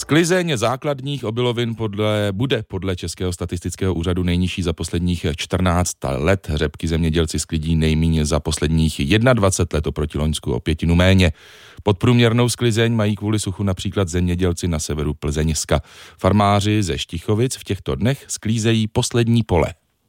Sklizeň základních obilovin bude podle Českého statistického úřadu nejnižší za posledních 14 let. Řepky zemědělci sklidí nejméně za posledních 21 let oproti loňsku o 1/5 méně. Podprůměrnou sklizeň mají kvůli suchu například zemědělci na severu Plzeňska. Farmáři ze Štichovic v těchto dnech sklízejí poslední pole.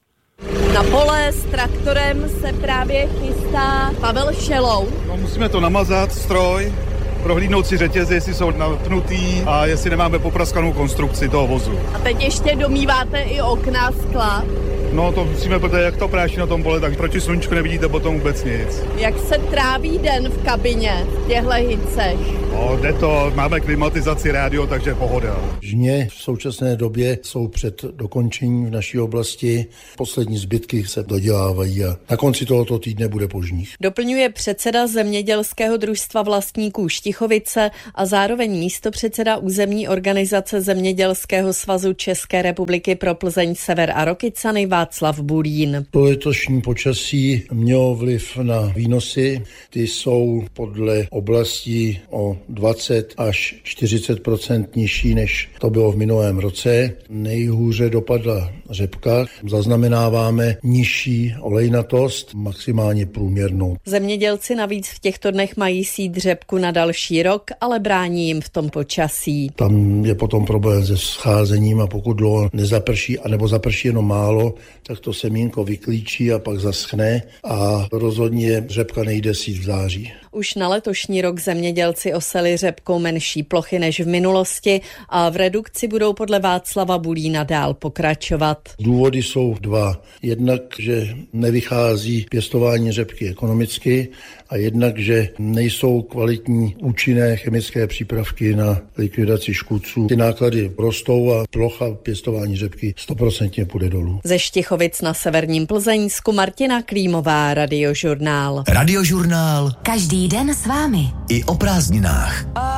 Na pole s traktorem se právě chystá Pavel Šelou. No, musíme to namazat, stroj, prohlídnout si řetězy, jestli jsou napnutý a jestli nemáme popraskanou konstrukci toho vozu. A teď ještě domýváte i okna, skla. No to musíme, protože jak to práší na tom pole, tak proti slunčku nevidíte potom vůbec nic. Jak se tráví den v kabině v těchto hicech? No, jde to, máme klimatizaci, rádio, takže pohoda. Žně v současné době jsou před dokončením v naší oblasti. Poslední zbytky se dodělávají a na konci tohoto týdne bude požních. Doplňuje předseda Zemědělského družstva vlastníků Štichovice a zároveň místopředseda územní organizace Zemědělského svazu České republiky pro Plzeň, Sever a Rokycany Václav Bulín. To letošní počasí mělo vliv na výnosy. Ty jsou podle oblastí o 20 až 40% nižší, než to bylo v minulém roce. Nejhůře dopadla řepka. Zaznamenáváme nižší olejnatost, maximálně průměrnou. Zemědělci navíc v těchto dnech mají sít řepku na další rok, ale brání jim v tom počasí. Tam je potom problém se scházením a pokud dlouho nezaprší, anebo zaprší jenom málo, tak to semínko vyklíčí a pak zaschne a rozhodně řepka nejde sít v září. Už na letošní rok zemědělci oseli řepkou menší plochy než v minulosti a v redukci budou podle Václava Bulína dál pokračovat. Důvody jsou dva. Jednak, že nevychází pěstování řepky ekonomicky a jednak, že nejsou kvalitní účinné chemické přípravky na likvidaci škůdců. Ty náklady rostou a plocha pěstování řepky 100% půjde dolů. Ze Štichovic na severním Plzeňsku Martina Klímová, Radiožurnál. Radiožurnál. Každý den s vámi. I o prázdninách.